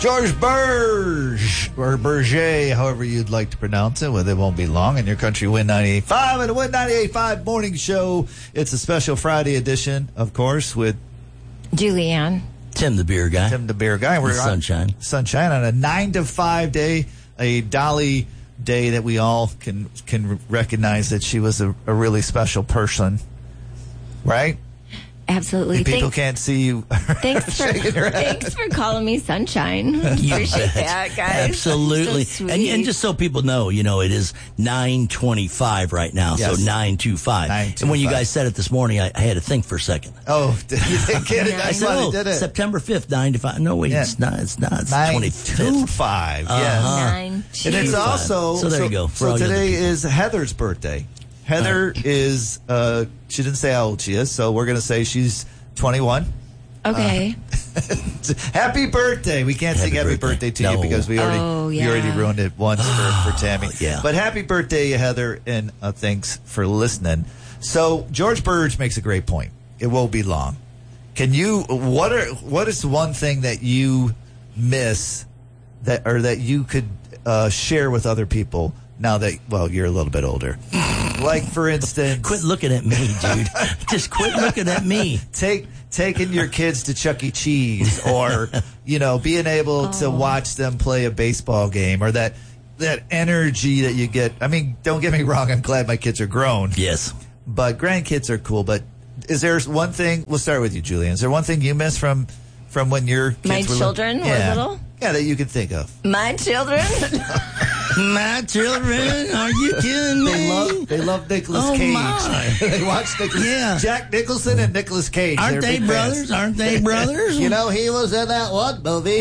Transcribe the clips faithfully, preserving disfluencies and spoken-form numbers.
George Burge, or Berger, however you'd like to pronounce it. Well, it won't be long in your country. Win ninety-eight point five and the Win ninety-eight point five morning show. It's a special Friday edition, of course, with Julianne. Tim the beer guy. Tim the beer guy. We're on Sunshine. Sunshine on a nine to five day, a Dolly day that we all can can recognize that she was a, a really special person, right? Absolutely. People thanks, can't see you. Thanks for thanks for calling me Sunshine. You Appreciate bet. that, guys. Absolutely. So sweet. and, and just so people know, you know, it is nine twenty-five right now, Yes. so nine two five. And when you guys said it this morning, I, I had to think for a second. Oh, did you think it? I That's said, why oh, they did it. September fifth, nine to five. No, wait, Yeah. it's not. It's not. It's nine twenty-fifth. two five, yes. Uh-huh. Nine, And it's two. also, So there you go, for So all you other today people. is Heather's birthday. Heather is, uh, she didn't say how old she is, so we're going to say she's twenty-one. Okay. Uh, happy birthday. We can't Happy sing happy birthday. birthday to No. you because we already Oh, we already yeah. ruined it once for, for Tammy. Yeah. But happy birthday, Heather, and uh, thanks for listening. So George Burge makes a great point. It won't be long. Can you, what are, what is one thing that you miss that, or that you could uh, share with other people now that, well, you're a little bit older? Like, for instance, Quit looking at me, dude. Just quit looking at me. take taking your kids to Chuck E. Cheese, or you know, being able to watch them play a baseball game, or that that energy that you get. I mean, don't get me wrong, I'm glad my kids are grown, Yes. but grandkids are cool. But is there one thing? We'll start with you, Julian. Is there one thing you miss from from when your kids My were children were yeah. little? Yeah, that you can think of. My children? My children, are you kidding me? They love they love Nicolas Oh, Cage. my. They watch Nicolas, Yeah. Jack Nicholson and Nicolas Cage. Aren't They're they big fans. brothers? Aren't they brothers? You know, he was in that one movie.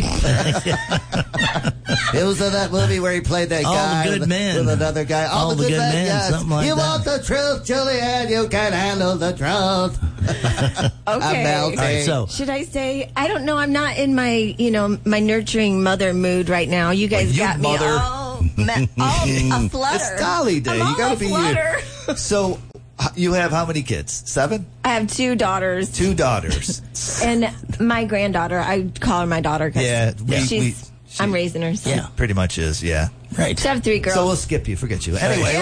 He was in that movie where he played that All the guy good with, men. with another guy. All, All the good men, yes. something like you that. want the truth, Julianne? You can handle the truth. I'm Okay. melting. All right, so Should I say? I don't know. I'm not in my, you know, my nurturing mother mood right now. You guys Well, you got mother. me all, me, all a flutter. It's Dolly Day. I'm You all gotta a be flutter. you. So, h- you have how many kids? Seven? I have two daughters. Two daughters. And my granddaughter, I call her my daughter because Yeah, we- she's. we- she- I'm raising her. So. Yeah. Pretty much is, yeah. right. So I have three girls. So we'll skip you. Forget you. Anyway,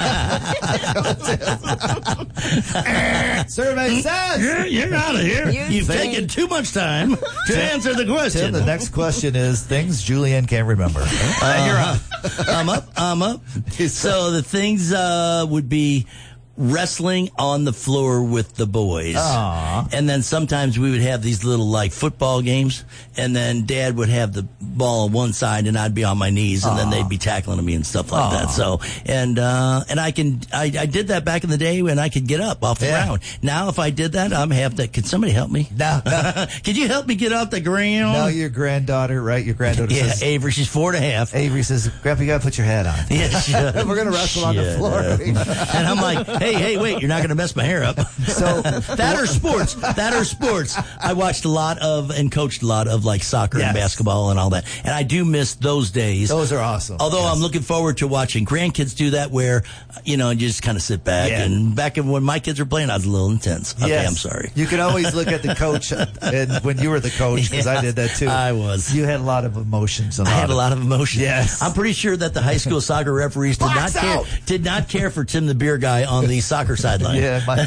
let's. Survey says. You're, you're out of here. You You've think- taken too much time to answer the question. Tim, the next question is things Julianne can't remember. Uh, you're up. I'm up. I'm up. So the things uh, would be wrestling on the floor with the boys. Aw. And then sometimes we would have these little like football games, and then Dad would have the ball on one side and I'd be on my knees, and then they'd be tackling me and stuff like that. So and uh and I can I, I did that back in the day when I could get up off the Yeah. ground. Now if I did that, I'm half that. Could somebody help me? No, no, Could you help me get off the ground? no, your granddaughter, right? Your granddaughter Yeah, says, Avery, she's four and a half. Avery says, Grandpa, you gotta put your hat on. Yeah, shut up. We're gonna wrestle on the Shut floor. up. And I'm like, hey, hey, wait, you're not going to mess my hair up. So that or sports. That or sports. I watched a lot of and coached a lot of like soccer Yes. and basketball and all that. And I do miss those days. those are awesome. Although Yes. I'm looking forward to watching grandkids do that where, you know, you just kind of sit back. Yeah. And back when my kids were playing, I was a little intense. Okay, Yes. I'm sorry. You can always look at the coach, and when you were the coach, because I Yeah, did that too. I was. You had a lot of emotions. A I lot had a lot of emotion. Yes. I'm pretty sure that the high school soccer referees did not Box care out! did not care for Tim the beer guy on the soccer sideline. Yeah, my,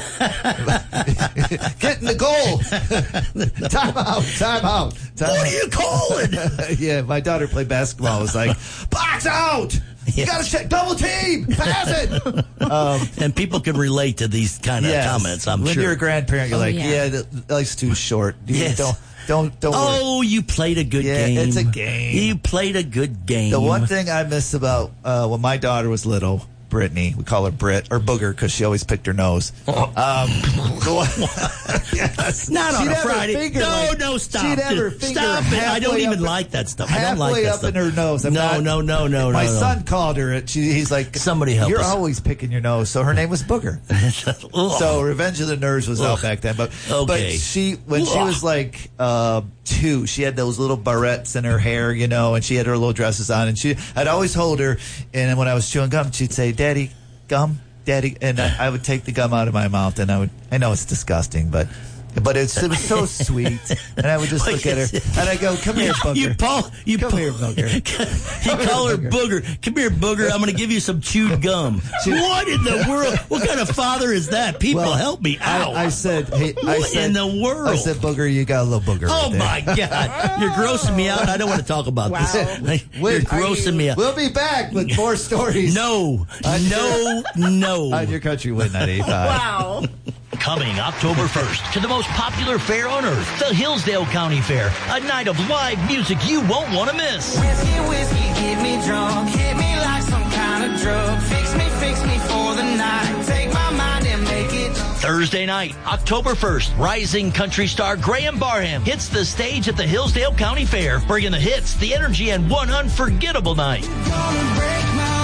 get in the goal. Time out. Time out. Time What out. are you calling? Yeah, my daughter played basketball. I was like, box out. You Yes. gotta check double team. Pass it. Um, And people can relate to these kind of yes. comments, I'm when sure. you're a grandparent, you're Oh, like, yeah. yeah, that life's too short. You Yes. Don't don't don't. worry. Oh, you played a good Yeah, game. it's a game. You played a good game. The one thing I miss about uh, when my daughter was little, Brittany, we call her Brit or Booger because she always picked her nose. Um, the one- yes. Not on She'd a have her Friday. finger, No, like- no, stop. She'd have her it. finger Stop it. I don't halfway even up- like that stuff. I don't like halfway that up stuff. in her nose. I'm no, not- no, no, no, My no, no. son called her it. She, he's like, Somebody help You're us." always picking your nose. So her name was Booger. So Revenge of the Nerds was out Ugh. back then. But Okay. but she when she Ugh. was like uh, two, she had those little barrettes in her hair, you know, and she had her little dresses on. And she, I'd always hold her, and when I was chewing gum, she'd say, "Daddy, gum, Daddy," and I, I would take the gum out of my mouth, and I would. I know it's disgusting, but But it's, it was so sweet. And I would just look at her, and I go, come here, Booger. You, Paul, you come Paul, here, Booger. You call her Booger. Come here, Booger. I'm going to give you some chewed gum. What in the world? What kind of father is that? People, Well, help me out. I, I said, hey, I What said, in the world? I said, Booger, you got a little booger. Oh, right my God. You're grossing me out. I don't want to talk about Wow. this. You're Wait, grossing me out. We'll be back with more stories. No, no, no. On your country win ninety-eight point five. Wow. Coming October first to the most popular fair on earth, the Hillsdale County Fair, a night of live music you won't want to miss. Whiskey, whiskey, get me drunk, hit me like some kind of drug, fix me, fix me for the night, take my mind and make it. Thursday night, October first, rising country star Graham Barham hits the stage at the Hillsdale County Fair, bringing the hits, the energy, and one unforgettable night. Gonna break my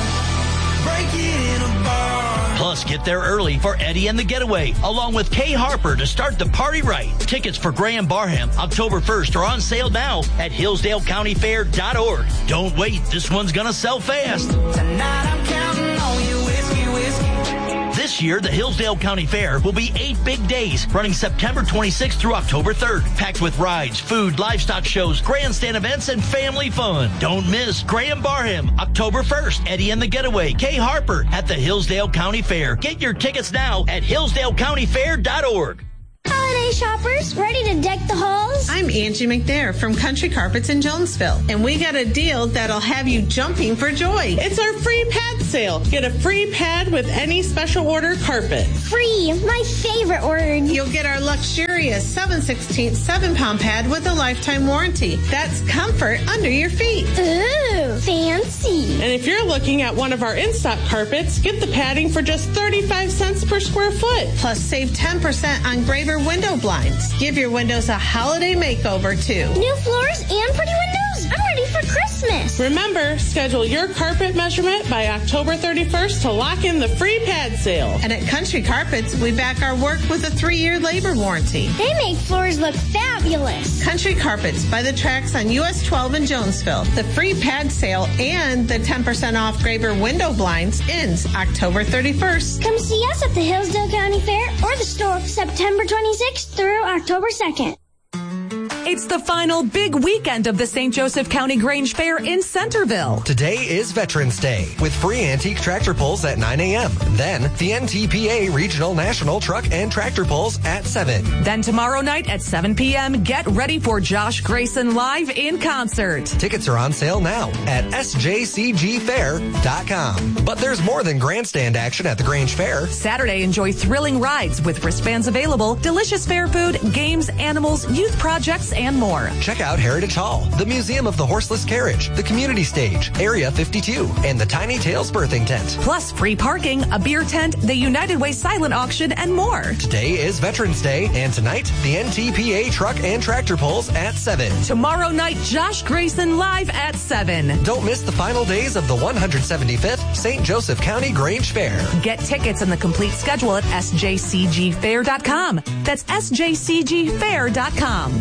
heart, break it in a bar. Plus, get there early for Eddie and the Getaway, along with Kay Harper to start the party right. Tickets for Graham Barham October first are on sale now at hillsdale county fair dot org. Don't wait, this one's gonna sell fast. Tonight I'm counting on you, whiskey, whiskey. This year, the Hillsdale County Fair will be eight big days, running September twenty-sixth through October third, packed with rides, food, livestock shows, grandstand events, and family fun. Don't miss Graham Barham, October first, Eddie and the Getaway, Kay Harper at the Hillsdale County Fair. Get your tickets now at hillsdale county fair dot org. Holiday shoppers, ready to deck the halls? I'm Angie McNair from Country Carpets in Jonesville, and we got a deal that'll have you jumping for joy. It's our free pad sale. Get a free pad with any special order carpet. Free, my favorite word. You'll get our luxurious seven sixteenths seven pound pad with a lifetime warranty. That's comfort under your feet. Ooh, fancy. And if you're looking at one of our in-stock carpets, get the padding for just thirty-five cents per square foot. Plus, save ten percent on Graver window blinds. Give your windows a holiday makeover, too. New floors and pretty windows. I'm ready for Christmas. Remember, schedule your carpet measurement by October thirty-first to lock in the free pad sale. And at Country Carpets, we back our work with a three-year labor warranty. They make floors look fabulous. Country Carpets by the tracks on U S twelve in Jonesville. The free pad sale and the ten percent off Graver window blinds ends October thirty-first. Come see us at the Hillsdale County Fair or the store September twenty-sixth through October second. It's the final big weekend of the Saint Joseph County Grange Fair in Centerville. Today is Veterans Day with free antique tractor pulls at nine a.m. Then the N T P A Regional National Truck and Tractor Pulls at seven. Then tomorrow night at seven p.m., get ready for Josh Grayson live in concert. Tickets are on sale now at s j c g fair dot com. But there's more than grandstand action at the Grange Fair. Saturday, enjoy thrilling rides with wristbands available, delicious fair food, games, animals, youth projects, and more. Check out Heritage Hall, the Museum of the Horseless Carriage, the Community Stage, Area fifty-two, and the Tiny Tales Birthing Tent. Plus free parking, a beer tent, the United Way silent auction, and more. Today is Veterans Day, and tonight, the N T P A Truck and Tractor Pulls at seven. Tomorrow night, Josh Grayson live at seven. Don't miss the final days of the one hundred seventy-fifth Saint Joseph County Grange Fair. Get tickets and the complete schedule at s j c g fair dot com. That's s j c g fair dot com.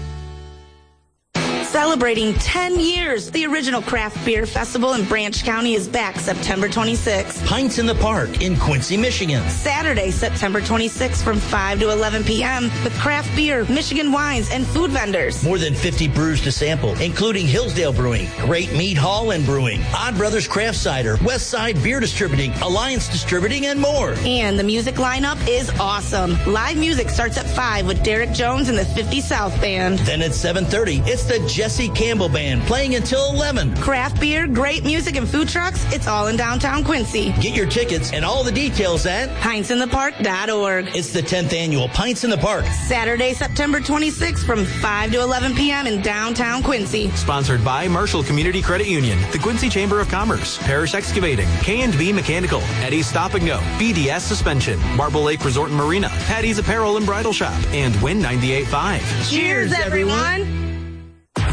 Celebrating ten years, the original craft beer festival in Branch County is back September twenty-sixth. Pints in the Park in Quincy, Michigan. Saturday, September twenty-sixth from five to eleven p.m. with craft beer, Michigan wines, and food vendors. More than fifty brews to sample, including Hillsdale Brewing, Great Meat Hall and Brewing, Odd Brothers Craft Cider, West Side Beer Distributing, Alliance Distributing, and more. And the music lineup is awesome. Live music starts at five with Derek Jones and the fifty South Band. Then at seven thirty, it's the Jesse Campbell Band playing until eleven. Craft beer, great music, and food trucks, it's all in downtown Quincy. Get your tickets and all the details at pints in the park dot org. It's the tenth annual Pints in the Park. Saturday, September twenty-sixth from five to eleven p.m. in downtown Quincy. Sponsored by Marshall Community Credit Union, the Quincy Chamber of Commerce, Parish Excavating, K and B Mechanical, Eddie's Stop and Go, B D S Suspension, Marble Lake Resort and Marina, Patty's Apparel and Bridal Shop, and Win ninety-eight point five. Cheers, everyone.